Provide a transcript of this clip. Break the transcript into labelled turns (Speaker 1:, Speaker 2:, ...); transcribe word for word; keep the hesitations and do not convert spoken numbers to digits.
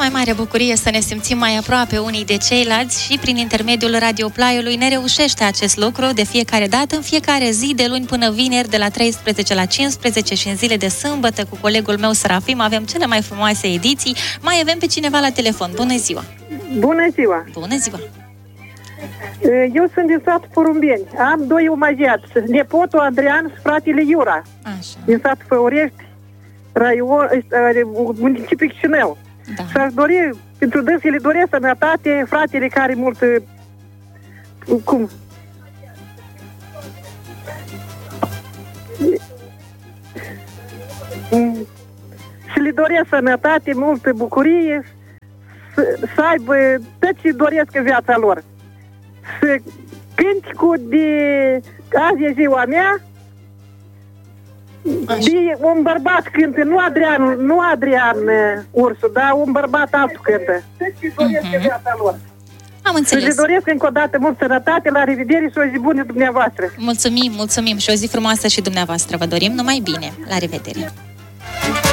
Speaker 1: mai mare bucurie să ne simțim mai aproape unii de ceilalți și prin intermediul Radio Plaiului ne reușește acest lucru de fiecare dată, în fiecare zi, de luni până vineri, de la treisprezece la cincisprezece și în zile de sâmbătă cu colegul meu Serafim avem cele mai frumoase ediții. Mai avem pe cineva la telefon. Bună ziua!
Speaker 2: Bună ziua!
Speaker 1: Bună ziua!
Speaker 2: Eu sunt din satul Porumbeni. Am doi omagiați, nepotul Adrian și fratele Iura.
Speaker 1: Așa.
Speaker 2: Din satul Făurești, raion, municipiul Chișinău.
Speaker 1: Da.
Speaker 2: Și aș dori, pentru dânsii le doresc sănătate, fratele care mult, cum? Și le doresc sănătate, multă bucurie, să, să aibă tot ce doresc în viața lor. Să cânticul de azi e ziua mea, de un bărbat cântă, nu Adrian, nu Adrian Ursu, dar un bărbat altul cântă.
Speaker 1: Uh-huh. Am înțeles.
Speaker 2: Să le doresc încă o dată mult sănătate, la revedere și o zi bună dumneavoastră.
Speaker 1: Mulțumim, mulțumim și o zi frumoasă și dumneavoastră. Vă dorim numai bine. La revedere.